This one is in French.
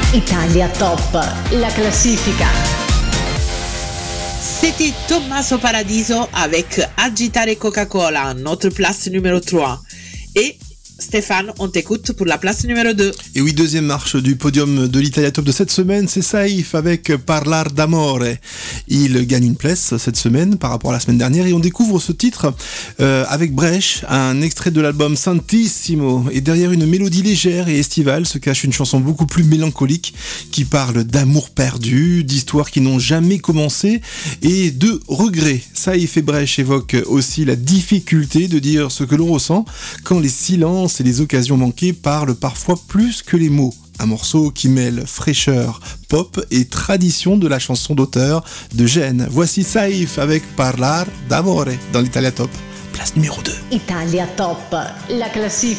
Italia Top, la classifica. C'était Tommaso Paradiso avec Agitare Coca-Cola, notre place numéro 3. Et Stéphane, on t'écoute pour la place numéro 2. Et oui, deuxième marche du podium de l'Italia Top de cette semaine, c'est Saïf avec Parlar d'Amore. Il gagne une place cette semaine par rapport à la semaine dernière et on découvre ce titre avec Brèche, un extrait de l'album Santissimo. Et derrière une mélodie légère et estivale se cache une chanson beaucoup plus mélancolique qui parle d'amour perdu, d'histoires qui n'ont jamais commencé et de regrets. Saïf et Brèche évoquent aussi la difficulté de dire ce que l'on ressent quand les silences et les occasions manquées parlent parfois plus que les mots. Un morceau qui mêle fraîcheur, pop et tradition de la chanson d'auteur de Gênes. Voici Saïf avec Parlar d'Amore dans l'Italia Top. Place numéro 2. Italia Top, la classifica.